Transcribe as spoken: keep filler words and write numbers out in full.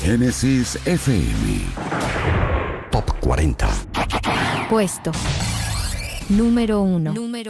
Génesis F M. Top cuarenta. Puesto número uno. Número